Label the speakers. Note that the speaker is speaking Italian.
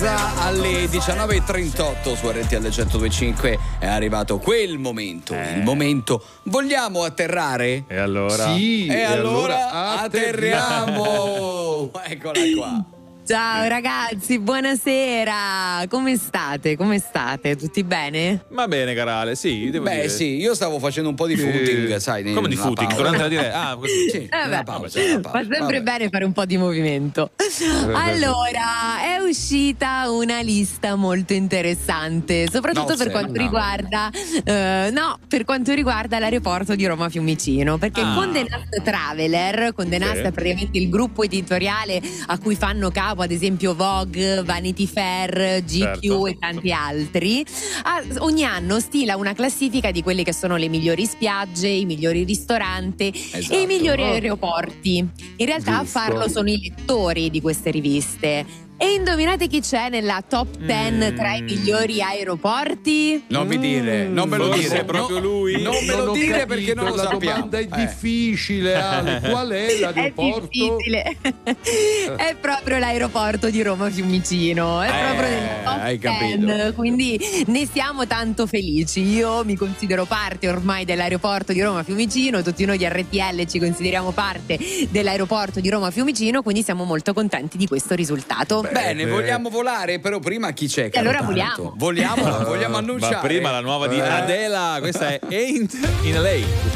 Speaker 1: Alle 19.38 su RTL 102.5 è arrivato quel momento. Il momento. Vogliamo atterrare?
Speaker 2: E allora?
Speaker 3: Sì,
Speaker 1: E allora atterriamo. Eccola qua.
Speaker 4: Ciao ragazzi, buonasera. Come state? Come state? Tutti bene?
Speaker 2: Va bene, Carale, sì, devo dire.
Speaker 1: Beh, sì, io stavo facendo un po' di footing, sai.
Speaker 2: Come di footing?
Speaker 1: pausa.
Speaker 2: Durante la diretta? Ah, così.
Speaker 1: Sì, nella pausa.
Speaker 4: Fa sempre bene fare un po' di movimento. Allora, è uscita una lista molto interessante, soprattutto per quanto riguarda per quanto riguarda l'aeroporto di Roma Fiumicino, perché Condé Nast Traveler, Condé Nast è praticamente il gruppo editoriale a cui fanno capo ad esempio Vogue, Vanity Fair, GQ e tanti altri, ogni anno stila una classifica di quelle che sono le migliori spiagge, i migliori ristoranti e i migliori aeroporti. In realtà a farlo sono i lettori di queste riviste. E indovinate chi c'è nella top 10 tra i migliori aeroporti?
Speaker 1: Non mi dire, non me lo
Speaker 2: Forse
Speaker 1: dire.
Speaker 2: è proprio lui.
Speaker 1: Non me lo dire perché non lo
Speaker 3: la
Speaker 1: sappiamo.
Speaker 3: domanda è difficile, Ale. Qual è l'aeroporto?
Speaker 4: È difficile. È proprio l'aeroporto di Roma Fiumicino. È proprio nella top
Speaker 1: hai
Speaker 4: 10,
Speaker 1: capito.
Speaker 4: quindi ne siamo tanto felici. Io mi considero parte ormai dell'aeroporto di Roma Fiumicino, tutti noi di RTL ci consideriamo parte dell'aeroporto di Roma Fiumicino, quindi siamo molto contenti di questo risultato.
Speaker 1: Bene, vogliamo volare, però prima chi c'è?
Speaker 4: Allora
Speaker 1: Tanto? Vogliamo annunciare.
Speaker 2: Ma prima la nuova di Adela, questa è Ain't in LA.